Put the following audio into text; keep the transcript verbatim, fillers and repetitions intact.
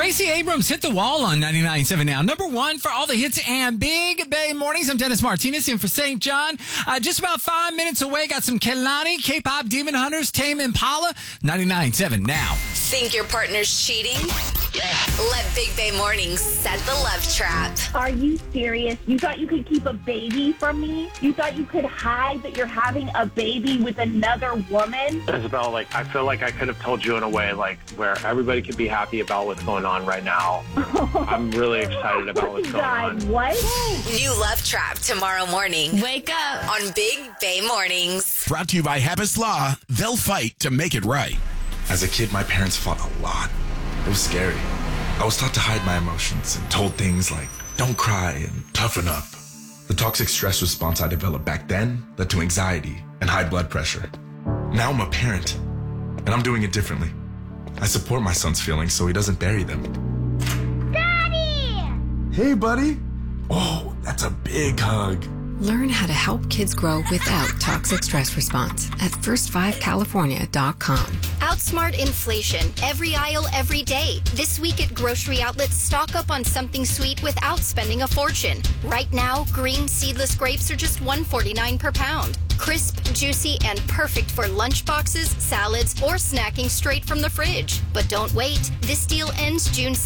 Gracie Abrams hit the wall on ninety-nine point seven now. Number one for all the hits and Big Bay Mornings. I'm Dennis Martinez in for Saint John. Uh, just about five minutes away. Got some Kehlani, K-pop Demon Hunters, Tame Impala. ninety-nine point seven now. Think your partner's cheating? Let Big Bay Mornings set the love trap. Are you serious? You thought you could keep a baby from me? You thought you could hide that you're having a baby with another woman? Isabel, like, I feel like I could have told you in a way, like, where everybody could be happy about what's going on right now. I'm really excited about what's going God, on. what? New Love Trap tomorrow morning. Wake up on Big Bay Mornings. Brought to you by Habas Law. They'll fight to make it right. As a kid, my parents fought a lot. It was scary. I was taught to hide my emotions and told things like, don't cry and toughen up. The toxic stress response I developed back then led to anxiety and high blood pressure. Now I'm a parent, and I'm doing it differently. I support my son's feelings so he doesn't bury them. Daddy! Hey, buddy. Oh, that's a big hug. Learn how to help kids grow without toxic stress response at first five california dot com. Outsmart inflation every aisle, every day. This week at grocery outlets, stock up on something sweet without spending a fortune. Right now, green seedless grapes are just one forty-nine per pound. Crisp, juicy, and perfect for lunch boxes, salads, or snacking straight from the fridge. But don't wait. This deal ends June second.